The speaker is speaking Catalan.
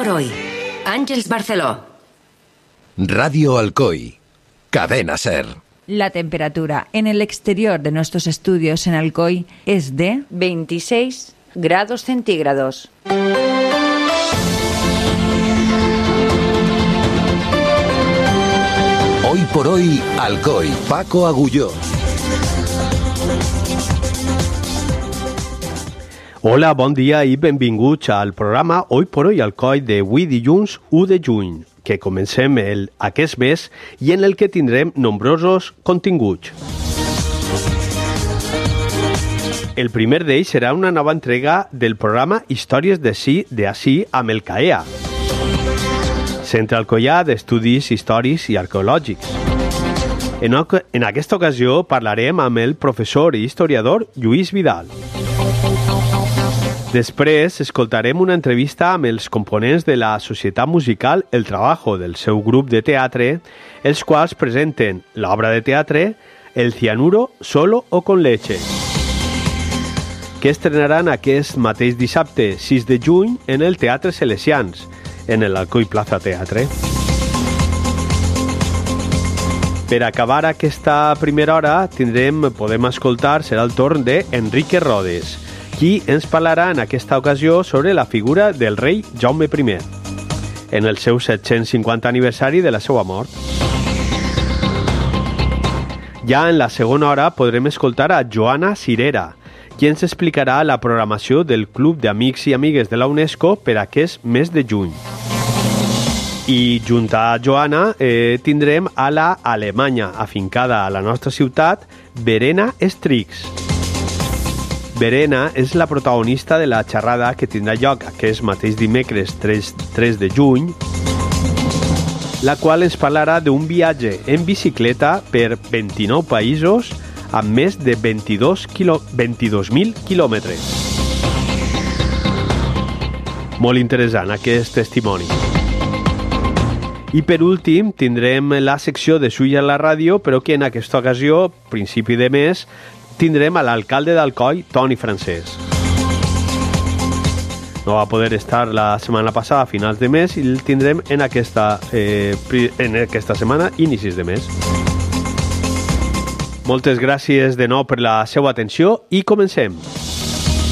por hoy. Àngels Barceló. Radio Alcoy. Cadena SER. La temperatura en el exterior de nuestros estudios en Alcoy es de 26 grados centígrados. Hoy por hoy, Alcoy. Paco Agulló. Hola, bon dia i benvinguts al programa Hoy por Hoy Alcoy d'avui dilluns 1 de juny, que comencem aquest mes i en el que tindrem nombrosos continguts. El primer d'ells serà una nova entrega del programa Històries d'Ací amb el CAEA, Centre Alcoià d'Estudis Històrics i Arqueològics. En aquesta ocasió parlarem amb el professor i historiador Lluís Vidal. Després escoltarem una entrevista amb els components de la societat musical El Trabajo del seu grup de teatre, els quals presenten l'obra de teatre El cianuro solo o con leche, que estrenaran aquest mateix dissabte 6 de juny en el Teatre Salesians, en l'Alcoy Plaza Teatre. Per acabar aquesta primera hora podem escoltar, serà el torn d'Enrique Rodes, qui ens parlarà en aquesta ocasió sobre la figura del rei Jaume I, en el seu 750 aniversari de la seva mort. Ja en la segona hora podrem escoltar a Joana Cirera, qui ens explicarà la programació del Club d'Amics i Amigues de la UNESCO per aquest mes de juny. I junt a Joana tindrem a la alemanya afincada a la nostra ciutat, Verena Strix. Verena és la protagonista de la xerrada que tindrà lloc aquest mateix dimecres 3 de juny, la qual ens parlarà d'un viatge en bicicleta per 29 països amb més de 22.000 quilòmetres. Molt interessant aquest testimoni. I per últim tindrem la secció de Suïlla a la ràdio, però que en aquesta ocasió, principi de mes, tindrem a l'alcalde d'Alcoi, Toni Francès. No va poder estar la setmana passada a finals de mes i el tindrem en aquesta setmana, inicis de mes. Moltes gràcies de nou per la seva atenció i comencem.